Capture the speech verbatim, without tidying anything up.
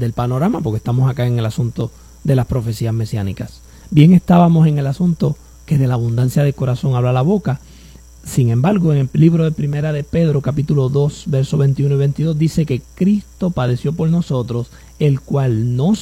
del panorama, porque estamos acá en el asunto de las profecías mesiánicas. Bien estábamos en el asunto que de la abundancia del corazón habla la boca. Sin embargo, en el libro de Primera de Pedro, capítulo dos, versos veintiuno y veintidós, dice que Cristo padeció por nosotros, el cual no